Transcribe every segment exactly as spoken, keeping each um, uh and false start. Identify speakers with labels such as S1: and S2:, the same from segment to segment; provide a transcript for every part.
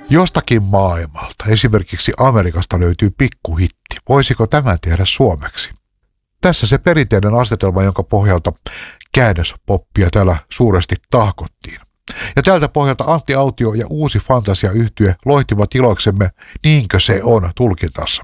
S1: Jostakin maailmalta, esimerkiksi Amerikasta löytyy pikkuhitti. Voisiko tämä tehdä suomeksi? Tässä se perinteinen asetelma, jonka pohjalta käännöspoppia täällä suuresti tahkottiin. Ja tältä pohjalta Antti Autio ja Uusi Fantasia-yhtye loihtivat iloksemme Niinkö se on -tulkintassa.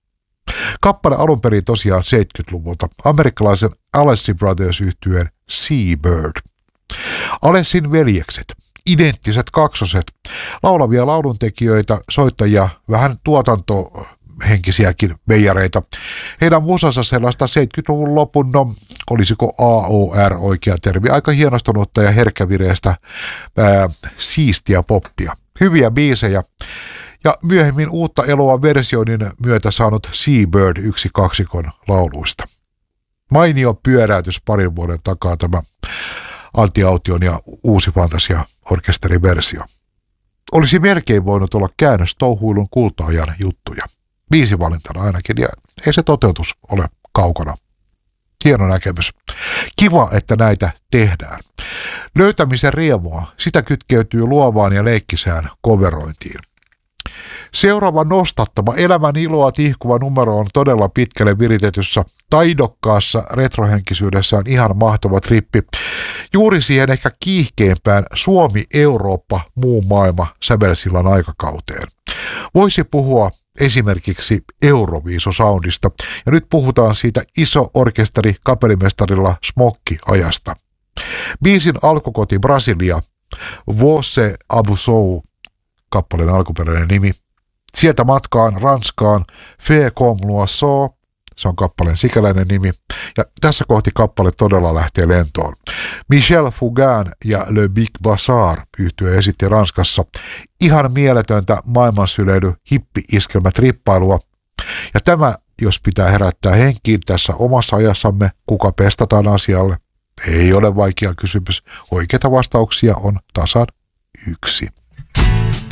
S1: Kappale alun perin tosiaan seitsemänkymmentäluvulta amerikkalaisen Alessi Brothers-yhtyeen Seabird. Alessin veljekset, identtiset kaksoset, laulavia lauluntekijöitä, soittajia, vähän tuotantohenkisiäkin veijareita. Heidän musansa sellaista seitsemänkymmentäluvun lopun, no olisiko A O R oikea termi, aika hienostunutta ja herkkävireistä ää, siistiä poppia. Hyviä biisejä. Ja myöhemmin uutta eloa versioinnin myötä saanut Seabird yksi kaksikon lauluista. Mainio pyöräytys parin vuoden takaa tämä Antti Aution ja Uusi Fantasia-orkesterin versio. Olisi melkein voinut olla käännöstouhuilun kulta-ajan juttuja. Biisivalintana ainakin, ja ei se toteutus ole kaukana. Hieno näkemys. Kiva, että näitä tehdään. Löytämisen riemua, sitä kytkeytyy luovaan ja leikkisään coverointiin. Seuraava nostattama elämän iloa tihkuva numero on todella pitkälle viritetyssä, taidokkaassa retrohenkisyydessään ihan mahtava trippi. Juuri siihen ehkä kiihkeämpään Suomi, Eurooppa, muu maailma sävelsillan aikakauteen. Voisi puhua esimerkiksi Euroviiso-soundista, ja nyt puhutaan siitä iso orkesteri kapellimestarilla Smokki-ajasta. Biisin alkukoti Brasilia, Você abusou, kappaleen alkuperäinen nimi. Sieltä matkaan Ranskaan, Fais comme l'oiseau, se on kappaleen sikäläinen nimi. Ja tässä kohti kappale todella lähtee lentoon. Michel Fugain ja Le Big Bazaar -yhtye esitti Ranskassa ihan mieletöntä maailmansyleily hippi-iskelmätrippailua. Ja tämä, jos pitää herättää henkiin tässä omassa ajassamme, kuka pestataan asialle, ei ole vaikea kysymys. Oikeita vastauksia on tasan yksi.